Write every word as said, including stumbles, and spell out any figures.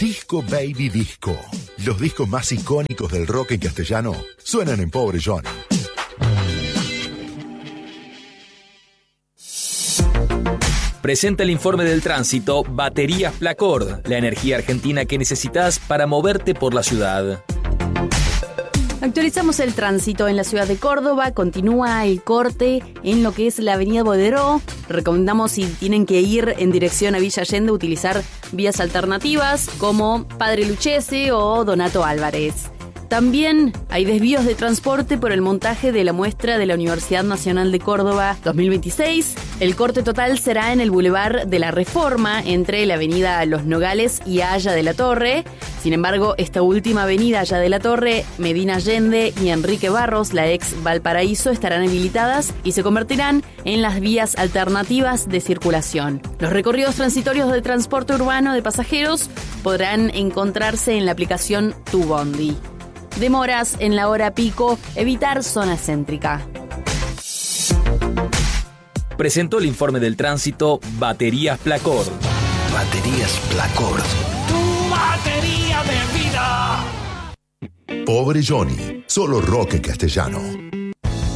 Disco Baby Disco. Los discos más icónicos del rock en castellano suenan en Pobre Johnny. Presenta el informe del tránsito Baterías Placord, la energía argentina que necesitas para moverte por la ciudad. Actualizamos el tránsito en la ciudad de Córdoba. Continúa el corte en lo que es la avenida Boderó. Recomendamos, si tienen que ir en dirección a Villa Allende, utilizar vías alternativas como Padre Lucchesi o Donato Álvarez. También hay desvíos de transporte por el montaje de la muestra de la Universidad Nacional de Córdoba dos mil veintiséis. El corte total será en el Boulevard de la Reforma, entre la avenida Los Nogales y Haya de la Torre. Sin embargo, esta última avenida, Haya de la Torre, Medina Allende y Enrique Barros, la ex Valparaíso, estarán habilitadas y se convertirán en las vías alternativas de circulación. Los recorridos transitorios de transporte urbano de pasajeros podrán encontrarse en la aplicación Tu Bondi. Demoras en la hora pico, evitar zona céntrica. Presentó el informe del tránsito Baterías Placord. Baterías Placord. Tu batería de vida. Pobre Johnny, solo rock en castellano.